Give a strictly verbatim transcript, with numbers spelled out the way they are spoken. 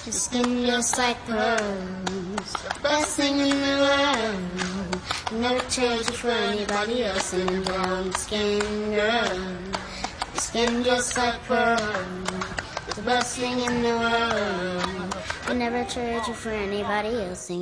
Your skin just like pearls, best thing in the world. Never trade you for anybody else. And brown skin girl, your skin just like pearls, the best thing in the world. I never trade you for anybody else.